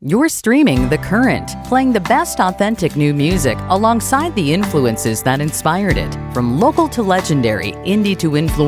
You're streaming The Current, playing the best authentic new music alongside the influences that inspired it. From local to legendary, indie to influential.